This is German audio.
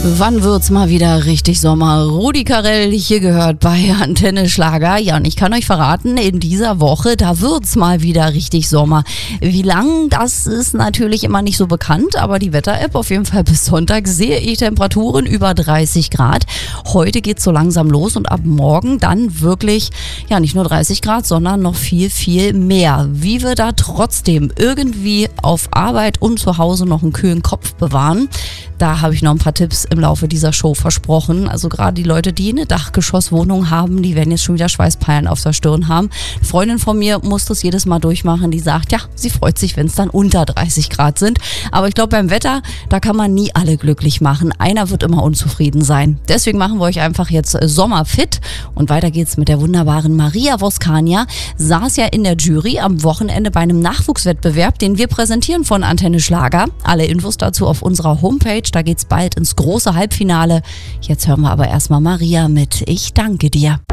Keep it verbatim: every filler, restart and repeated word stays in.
Wann wird's mal wieder richtig Sommer? Rudi Carrell hier gehört bei Antenne Schlager. Ja, und ich kann euch verraten, in dieser Woche, da wird's mal wieder richtig Sommer. Wie lang, das ist natürlich immer nicht so bekannt, aber die Wetter-App auf jeden Fall bis Sonntag sehe ich Temperaturen über dreißig Grad. Heute geht's so langsam los und ab morgen dann wirklich, ja, nicht nur dreißig Grad, sondern noch viel, viel mehr. Wie wir da trotzdem irgendwie auf Arbeit und zu Hause noch einen kühlen Kopf bewahren, da habe ich noch ein paar Tipps im Laufe dieser Show versprochen. Also gerade die Leute, die eine Dachgeschosswohnung haben, die werden jetzt schon wieder Schweißperlen auf der Stirn haben. Eine Freundin von mir muss das jedes Mal durchmachen. Die sagt, ja, sie freut sich, wenn es dann unter dreißig Grad sind. Aber ich glaube, beim Wetter, da kann man nie alle glücklich machen. Einer wird immer unzufrieden sein. Deswegen machen wir euch einfach jetzt Sommerfit. Und weiter geht's mit der wunderbaren Maria Voskania. Saß ja in der Jury am Wochenende bei einem Nachwuchswettbewerb, den wir präsentieren von Antenne Schlager. Alle Infos dazu auf unserer Homepage. Da geht's bald ins große Halbfinale. Jetzt hören wir aber erstmal Maria mit Ich danke dir.